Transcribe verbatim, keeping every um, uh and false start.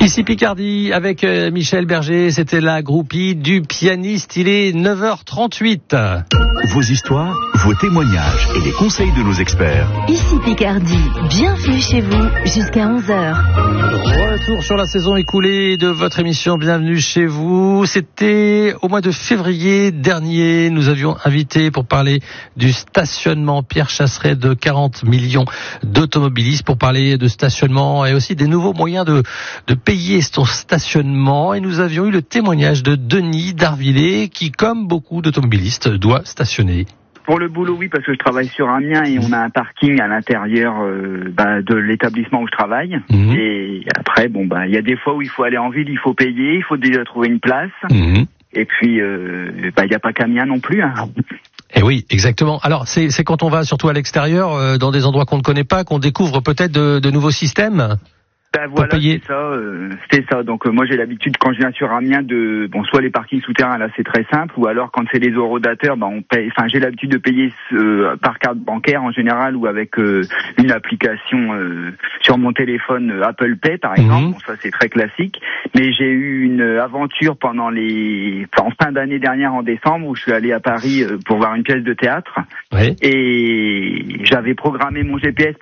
Ici Picardie avec euh, Michel Berger, c'était la groupie du pianiste, il est neuf heures trente-huit. Vos histoires, vos témoignages et les conseils de nos experts. Ici Picardie, bienvenue chez vous jusqu'à onze heures. Retour sur la saison écoulée de votre émission Bienvenue chez vous. C'était au mois de février dernier, nous avions invité pour parler du stationnement Pierre Chasseret de quarante millions d'automobilistes, pour parler de stationnement et aussi des nouveaux moyens de, de payer son stationnement. Et nous avions eu le témoignage de Denis d'Arvillers qui, comme beaucoup d'automobilistes, doit stationner. Pour le boulot, oui, parce que je travaille sur Amiens et on a un parking à l'intérieur euh, bah, de l'établissement où je travaille. Mmh. Et après, bon, bah, il y a des fois où il faut aller en ville, il faut payer, il faut déjà trouver une place. Mmh. Et puis, euh, bah, il n'y a pas qu'Amiens non plus. Hein. Et oui, exactement. Alors, c'est, c'est quand on va surtout à l'extérieur, euh, dans des endroits qu'on ne connaît pas, qu'on découvre peut-être de, de nouveaux systèmes. Ben voilà, c'est ça, euh, c'est ça. Donc euh, moi j'ai l'habitude quand je viens sur Amiens de, bon, soit les parkings souterrains, là c'est très simple, ou alors quand c'est les horodateurs, ben on paye. Enfin j'ai l'habitude de payer euh, par carte bancaire en général, ou avec euh, une application euh, sur mon téléphone, euh, Apple Pay par exemple. Mmh. Bon, ça c'est très classique. Mais j'ai eu une aventure pendant les, enfin, en fin d'année dernière en décembre, où je suis allé à Paris euh, pour voir une pièce de théâtre. Oui. Et j'avais programmé mon G P S